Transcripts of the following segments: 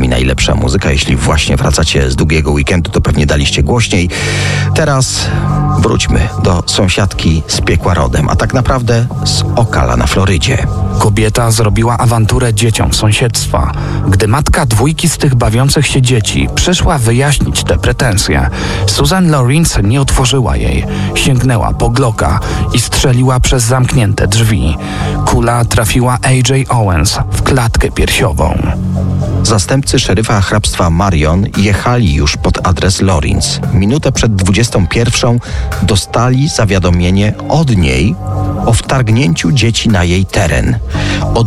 wami najlepsza muzyka. Jeśli właśnie wracacie z długiego weekendu, to pewnie daliście głośniej. Teraz wróćmy do sąsiadki z piekła rodem, a tak naprawdę z Ocala na Florydzie. Kobieta zrobiła awanturę dzieciom sąsiedztwa. Gdy matka dwójki z tych bawiących się dzieci przyszła wyjaśnić te pretensje, Susan Lawrence nie otworzyła jej. Sięgnęła po Glocka i strzeliła przez zamknięte drzwi. Kula trafiła AJ Owens w klatkę piersiową. Zastępcy szeryfa hrabstwa Marion jechali już pod adres Lawrence. Minutę przed 21 dostali zawiadomienie od niej o wtargnięciu dzieci na jej teren. O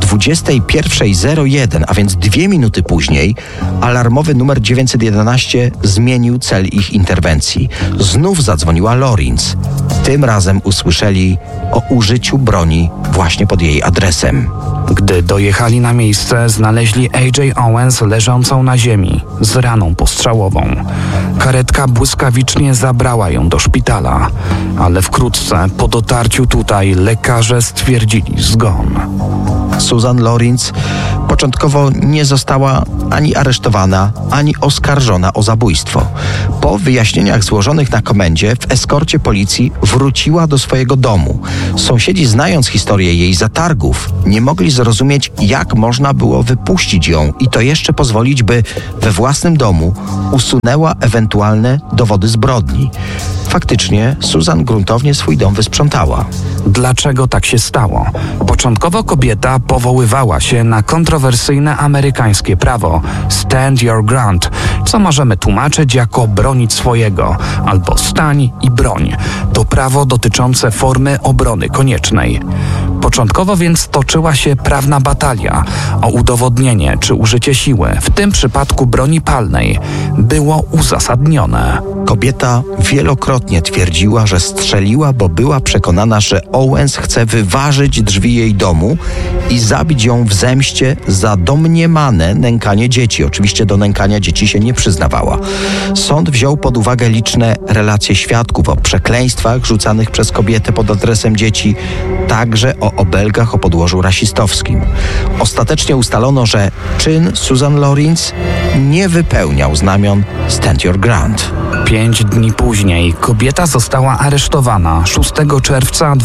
21:01, a więc 2 minuty później, alarmowy numer 911 zmienił cel ich interwencji. Znów zadzwoniła Lawrence. Tym razem usłyszeli o użyciu broni właśnie pod jej adresem. Gdy dojechali na miejsce, znaleźli AJ Owens leżącą na ziemi z raną postrzałową. Karetka błyskawicznie zabrała ją do szpitala, ale wkrótce po dotarciu tutaj lekarze stwierdzili zgon. Susan Lawrence początkowo nie została ani aresztowana, ani oskarżona o zabójstwo. Po wyjaśnieniach złożonych na komendzie w eskorcie policji wróciła do swojego domu. Sąsiedzi, znając historię jej zatargów, nie mogli zrozumieć, jak można było wypuścić ją i to jeszcze pozwolić, by we własnym domu usunęła ewentualne dowody zbrodni. Faktycznie Susan gruntownie swój dom wysprzątała. Dlaczego tak się stało? Początkowo kobieta powoływała się na kontrowersyjne amerykańskie prawo Stand Your Ground, co możemy tłumaczyć jako bronić swojego albo stań i broń. To prawo dotyczące formy obrony koniecznej. Początkowo więc toczyła się prawna batalia o udowodnienie, czy użycie siły, w tym przypadku broni palnej, było uzasadnione. Kobieta wielokrotnie twierdziła, że strzeliła, bo była przekonana, że Owens chce wyważyć drzwi jej domu i zabić ją w zemście za domniemane nękanie dzieci. Oczywiście do nękania dzieci się nie przyznawała. Sąd wziął pod uwagę liczne relacje świadków o przekleństwach rzucanych przez kobietę pod adresem dzieci, także o obelgach o podłożu rasistowskim. Ostatecznie ustalono, że czyn Susan Lawrence nie wypełniał znamion Stand Your Ground. 5 dni później kobieta została aresztowana 6 czerwca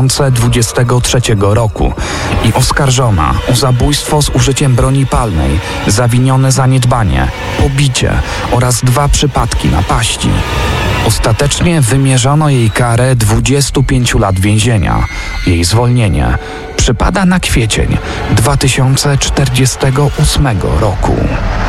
2023 roku i oskarżona o zabójstwo z użyciem broni palnej, zawinione zaniedbanie, pobicie oraz 2 przypadki napaści. Ostatecznie wymierzono jej karę 25 lat więzienia. Jej zwolnienie przypada na kwiecień 2048 roku.